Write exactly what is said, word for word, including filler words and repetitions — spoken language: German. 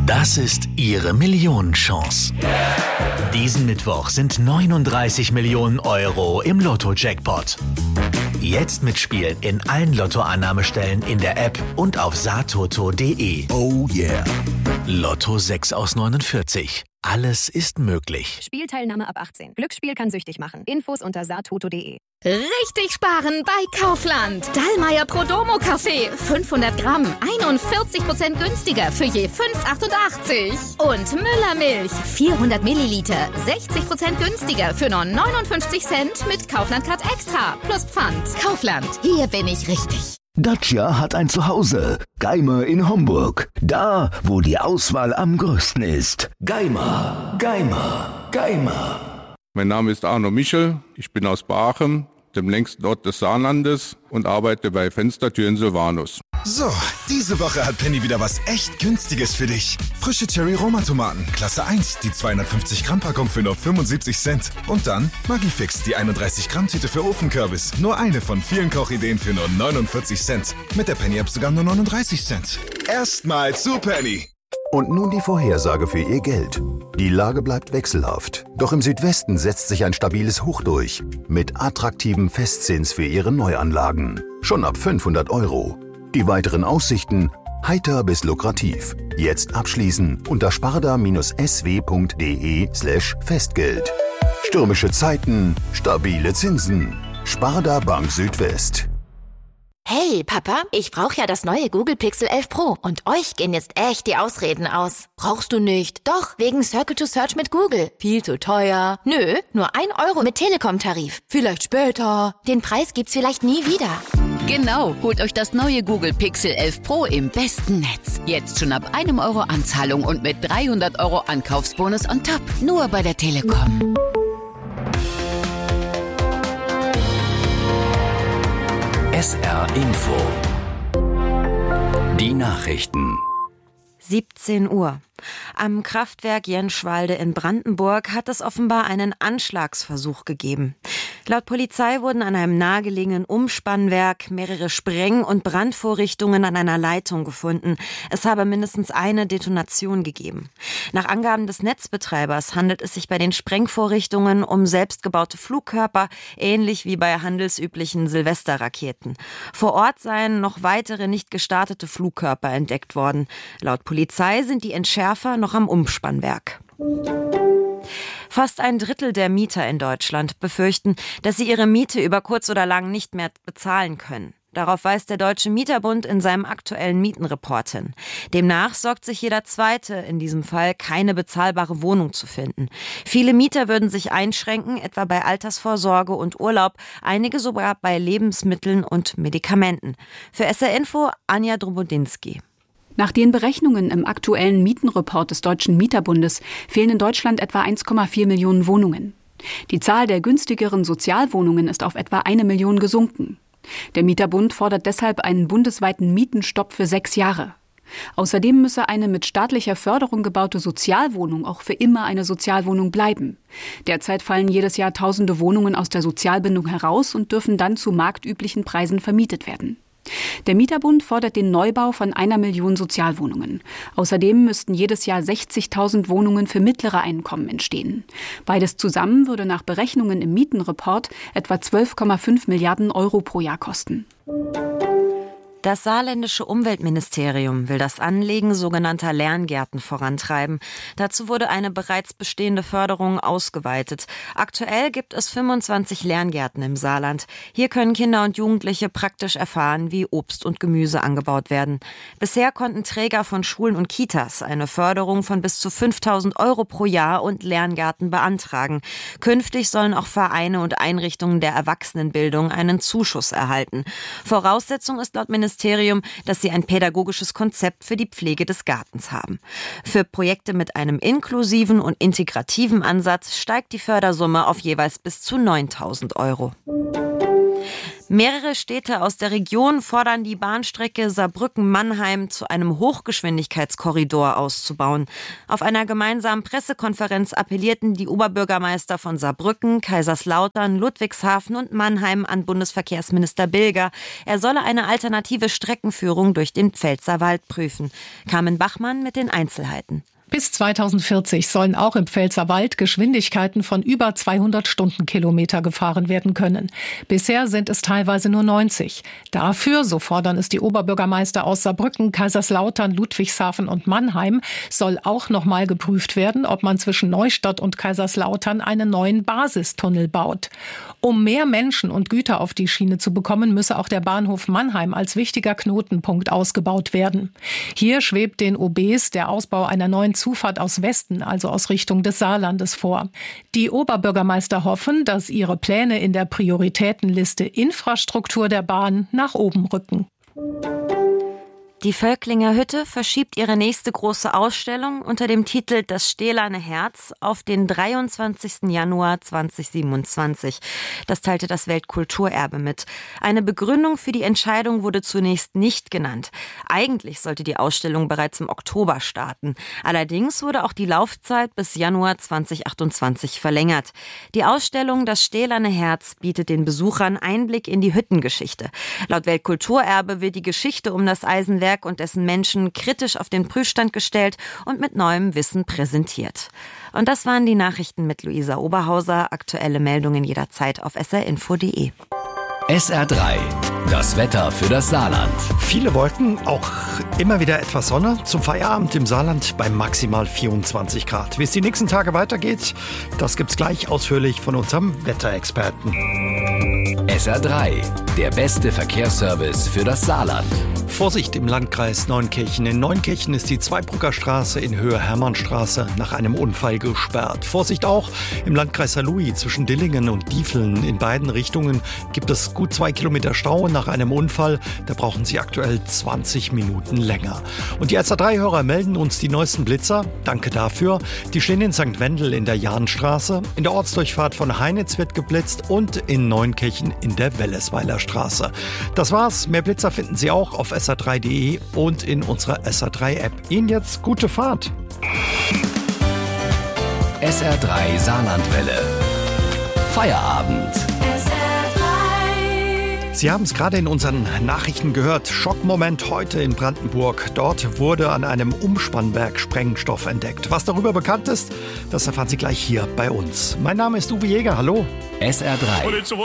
Das ist Ihre Millionenchance. Diesen Mittwoch sind neununddreißig Millionen Euro im Lotto-Jackpot. Jetzt mitspielen in allen Lottoannahmestellen in der App und auf satoto punkt de. Oh yeah. Lotto sechs aus neunundvierzig. Alles ist möglich. Spielteilnahme ab achtzehn. Glücksspiel kann süchtig machen. Infos unter satoto punkt de. Richtig sparen bei Kaufland. Dallmayr Prodomo Kaffee. fünfhundert Gramm. einundvierzig Prozent günstiger für je fünf Euro achtundachtzig. Und Müller Milch. vierhundert Milliliter. sechzig Prozent günstiger für nur neunundfünfzig Cent mit Kaufland Card Extra. Plus Pfand. Kaufland. Hier bin ich richtig. Dacia hat ein Zuhause. Geimer in Homburg. Da, wo die Auswahl am größten ist. Geimer, Geimer, Geimer. Mein Name ist Arno Michel. Ich bin aus Baachem, dem längsten Ort des Saarlandes, und arbeite bei Fenstertüren Sylvanus. So, diese Woche hat Penny wieder was echt Günstiges für dich. Frische Cherry-Roma-Tomaten, Klasse eins, die zweihundertfünfzig Gramm Packung für nur fünfundsiebzig Cent. Und dann Magifix, die einunddreißig Gramm Tüte für Ofenkürbis. Nur eine von vielen Kochideen für nur neunundvierzig Cent. Mit der Penny-App sogar nur neununddreißig Cent. Erstmal zu Penny. Und nun die Vorhersage für Ihr Geld. Die Lage bleibt wechselhaft. Doch im Südwesten setzt sich ein stabiles Hoch durch. Mit attraktivem Festzins für Ihre Neuanlagen. Schon ab fünfhundert Euro. Die weiteren Aussichten: heiter bis lukrativ. Jetzt abschließen unter sparda-sw punkt de slash Festgeld. Stürmische Zeiten, stabile Zinsen. Sparda Bank Südwest. Hey, Papa, ich brauche ja das neue Google Pixel elf Pro und euch gehen jetzt echt die Ausreden aus. Brauchst du nicht? Doch, wegen Circle to Search mit Google. Viel zu teuer. Nö, nur ein Euro mit Telekom-Tarif. Vielleicht später. Den Preis gibt's vielleicht nie wieder. Genau, holt euch das neue Google Pixel elf Pro im besten Netz. Jetzt schon ab einem Euro Anzahlung und mit dreihundert Euro Ankaufsbonus on top. Nur bei der Telekom. S R Info. Die Nachrichten. siebzehn Uhr. Am Kraftwerk Jenschwalde in Brandenburg hat es offenbar einen Anschlagsversuch gegeben. Laut Polizei wurden an einem nahegelegenen Umspannwerk mehrere Spreng- und Brandvorrichtungen an einer Leitung gefunden. Es habe mindestens eine Detonation gegeben. Nach Angaben des Netzbetreibers handelt es sich bei den Sprengvorrichtungen um selbstgebaute Flugkörper, ähnlich wie bei handelsüblichen Silvesterraketen. Vor Ort seien noch weitere nicht gestartete Flugkörper entdeckt worden. Laut Polizei sind die Entschärfer noch am Umspannwerk. Fast ein Drittel der Mieter in Deutschland befürchten, dass sie ihre Miete über kurz oder lang nicht mehr bezahlen können. Darauf weist der Deutsche Mieterbund in seinem aktuellen Mietenreport hin. Demnach sorgt sich jeder Zweite in diesem Fall, keine bezahlbare Wohnung zu finden. Viele Mieter würden sich einschränken, etwa bei Altersvorsorge und Urlaub, einige sogar bei Lebensmitteln und Medikamenten. Für S R Info Anja Drobodinski. Nach den Berechnungen im aktuellen Mietenreport des Deutschen Mieterbundes fehlen in Deutschland etwa eins Komma vier Millionen Wohnungen. Die Zahl der günstigeren Sozialwohnungen ist auf etwa eine Million gesunken. Der Mieterbund fordert deshalb einen bundesweiten Mietenstopp für sechs Jahre. Außerdem müsse eine mit staatlicher Förderung gebaute Sozialwohnung auch für immer eine Sozialwohnung bleiben. Derzeit fallen jedes Jahr tausende Wohnungen aus der Sozialbindung heraus und dürfen dann zu marktüblichen Preisen vermietet werden. Der Mieterbund fordert den Neubau von einer Million Sozialwohnungen. Außerdem müssten jedes Jahr sechzigtausend Wohnungen für mittlere Einkommen entstehen. Beides zusammen würde nach Berechnungen im Mietenreport etwa zwölf Komma fünf Milliarden Euro pro Jahr kosten. Das saarländische Umweltministerium will das Anlegen sogenannter Lerngärten vorantreiben. Dazu wurde eine bereits bestehende Förderung ausgeweitet. Aktuell gibt es fünfundzwanzig Lerngärten im Saarland. Hier können Kinder und Jugendliche praktisch erfahren, wie Obst und Gemüse angebaut werden. Bisher konnten Träger von Schulen und Kitas eine Förderung von bis zu fünftausend Euro pro Jahr und Lerngärten beantragen. Künftig sollen auch Vereine und Einrichtungen der Erwachsenenbildung einen Zuschuss erhalten. Voraussetzung ist laut Ministerium, dass sie ein pädagogisches Konzept für die Pflege des Gartens haben. Für Projekte mit einem inklusiven und integrativen Ansatz steigt die Fördersumme auf jeweils bis zu neuntausend Euro. Mehrere Städte aus der Region fordern die Bahnstrecke Saarbrücken-Mannheim zu einem Hochgeschwindigkeitskorridor auszubauen. Auf einer gemeinsamen Pressekonferenz appellierten die Oberbürgermeister von Saarbrücken, Kaiserslautern, Ludwigshafen und Mannheim an Bundesverkehrsminister Bilger. Er solle eine alternative Streckenführung durch den Pfälzerwald prüfen. Carmen Bachmann mit den Einzelheiten. Bis zweitausendvierzig sollen auch im Pfälzerwald Geschwindigkeiten von über zweihundert Stundenkilometer gefahren werden können. Bisher sind es teilweise nur neunzig. Dafür, so fordern es die Oberbürgermeister aus Saarbrücken, Kaiserslautern, Ludwigshafen und Mannheim, soll auch noch mal geprüft werden, ob man zwischen Neustadt und Kaiserslautern einen neuen Basistunnel baut. Um mehr Menschen und Güter auf die Schiene zu bekommen, müsse auch der Bahnhof Mannheim als wichtiger Knotenpunkt ausgebaut werden. Hier schwebt den O Bs der Ausbau einer neuen Zufahrt aus Westen, also aus Richtung des Saarlandes, vor. Die Oberbürgermeister hoffen, dass ihre Pläne in der Prioritätenliste Infrastruktur der Bahn nach oben rücken. Die Völklinger Hütte verschiebt ihre nächste große Ausstellung unter dem Titel Das stählerne Herz auf den dreiundzwanzigsten Januar zweitausendsiebenundzwanzig. Das teilte das Weltkulturerbe mit. Eine Begründung für die Entscheidung wurde zunächst nicht genannt. Eigentlich sollte die Ausstellung bereits im Oktober starten. Allerdings wurde auch die Laufzeit bis Januar zweitausendachtundzwanzig verlängert. Die Ausstellung Das stählerne Herz bietet den Besuchern Einblick in die Hüttengeschichte. Laut Weltkulturerbe wird die Geschichte um das Eisenwerk und dessen Menschen kritisch auf den Prüfstand gestellt und mit neuem Wissen präsentiert. Und das waren die Nachrichten mit Luisa Oberhauser. Aktuelle Meldungen jederzeit auf s r info punkt d e. S R drei, das Wetter für das Saarland. Viele Wolken, auch immer wieder etwas Sonne. Zum Feierabend im Saarland bei maximal vierundzwanzig Grad. Wie es die nächsten Tage weitergeht, das gibt's gleich ausführlich von unserem Wetterexperten. S R drei, der beste Verkehrsservice für das Saarland. Vorsicht im Landkreis Neunkirchen. In Neunkirchen ist die Zweibrücker Straße in Höhe Hermannstraße nach einem Unfall gesperrt. Vorsicht auch im Landkreis Saarlouis zwischen Dillingen und Diefeln. In beiden Richtungen gibt es gut zwei Kilometer Stau nach einem Unfall. Da brauchen Sie aktuell zwanzig Minuten länger. Und die S R drei Hörer melden uns die neuesten Blitzer. Danke dafür. Die stehen in Sankt Wendel in der Jahnstraße. In der Ortsdurchfahrt von Heinitz wird geblitzt und in Neunkirchen in der Wellesweiler Straße. Das war's. Mehr Blitzer finden Sie auch auf S R drei punkt d e und in unserer S R drei App. Ihnen jetzt gute Fahrt. S R drei Saarlandwelle. Feierabend. Sie haben es gerade in unseren Nachrichten gehört. Schockmoment heute in Brandenburg. Dort wurde an einem Umspannwerk Sprengstoff entdeckt. Was darüber bekannt ist, das erfahren Sie gleich hier bei uns. Mein Name ist Uwe Jäger. Hallo. S R drei.